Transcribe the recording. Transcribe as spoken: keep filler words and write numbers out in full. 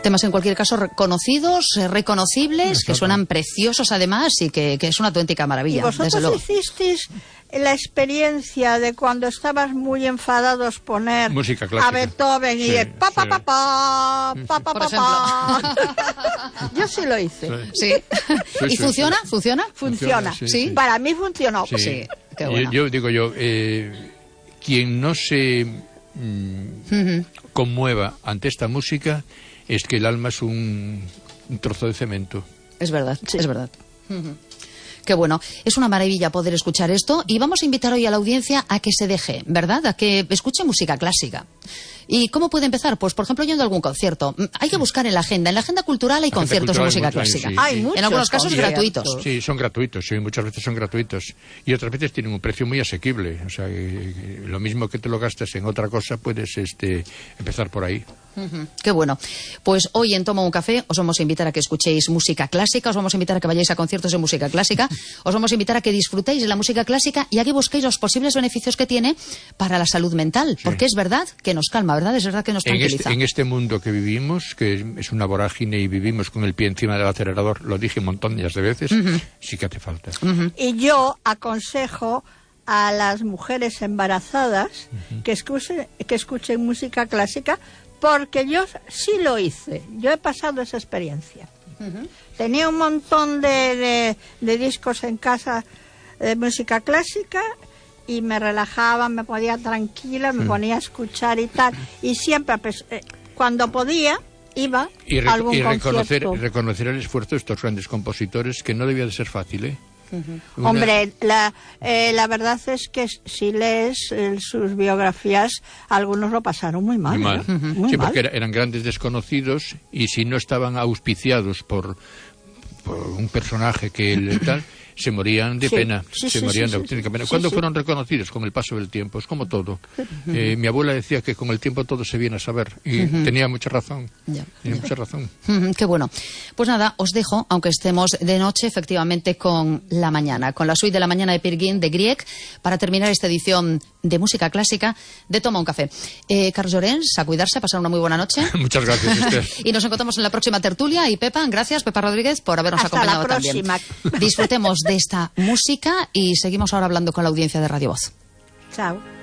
Temas en cualquier caso reconocidos, reconocibles, Exacto. que suenan preciosos además y que, que es una auténtica maravilla. ¿Y vosotros desde luego. hicisteis la experiencia de cuando estabas muy enfadados poner música clásica a Beethoven sí, y de pa pa sí. pa pa pa pa Por pa pa? Yo sí lo hice. Sí. Sí, ¿Y sí, funciona? sí. ¿Funciona? Funciona. Sí, ¿Sí? sí. Para mí funcionó. Sí. Sí, qué yo, bueno. yo digo yo, eh, quien no se mm, Ujú. conmueva ante esta música es que el alma es un, un trozo de cemento. Es verdad, es verdad. Ujú. Qué bueno, es una maravilla poder escuchar esto y vamos a invitar hoy a la audiencia a que se deje, ¿verdad? A que escuche música clásica. ¿Y cómo puede empezar? Pues, por ejemplo, yendo a algún concierto. Hay que buscar en la agenda. En la agenda cultural hay La conciertos de agenda música cultural hay clásica. muchos, sí, Hay sí. muchos En algunos casos conciertos. gratuitos. Sí, son gratuitos, sí, muchas veces son gratuitos. Y otras veces tienen un precio muy asequible. O sea, eh, eh, lo mismo que te lo gastas en otra cosa, puedes este, empezar por ahí. Ujú. Qué bueno. Pues hoy en Toma un Café os vamos a invitar a que escuchéis música clásica, os vamos a invitar a que vayáis a conciertos de música clásica, os vamos a invitar a que disfrutéis de la música clásica y a que busquéis los posibles beneficios que tiene para la salud mental. Sí. Porque es verdad que nos calma, ¿verdad? Es verdad que nos En tranquiliza. este, en este mundo que vivimos, que es una vorágine y vivimos con el pie encima del acelerador, lo dije un montón de veces, uh-huh. sí que hace falta. Uh-huh. Y yo aconsejo a las mujeres embarazadas uh-huh. que, escuchen, que escuchen música clásica, porque yo sí lo hice. Yo he pasado esa experiencia. Uh-huh. Tenía un montón de, de, de discos en casa de música clásica y me relajaba, me ponía tranquila, me uh-huh. ponía a escuchar y tal. Y siempre, pues, eh, cuando podía, iba y re- a algún y reconocer, concierto. reconocer el esfuerzo de estos grandes compositores, que no debía de ser fácil, ¿eh? Uh-huh. Una... Hombre, la, eh, la verdad es que si lees eh, sus biografías, algunos lo pasaron muy mal. Muy mal. ¿eh? Muy Sí, mal. porque era, eran grandes desconocidos y si no estaban auspiciados por, por un personaje que el, tal, se morían de Sí, pena, sí, se sí, morían sí, de sí, auténtica pena. sí, ¿Cuándo sí. fueron reconocidos? Con el paso del tiempo, es como todo. Eh, mi abuela decía que con el tiempo todo se viene a saber y Uh-huh. tenía mucha razón. Ya. Tenía mucha razón. Mm, qué bueno. Pues nada, os dejo, aunque estemos de noche, efectivamente, con la mañana, con la suite de la mañana de Peer Gynt de Grieg, para terminar esta edición de música clásica de Toma un Café. Eh, Carlos Llorens, a cuidarse, a pasar una muy buena noche. Muchas gracias, Esther. Y nos encontramos en la próxima tertulia. Y Pepa, gracias, Pepa Rodríguez, por habernos Hasta acompañado la próxima. también. Disfrutemos de esta música y seguimos ahora hablando con la audiencia de Radio Voz. Chao.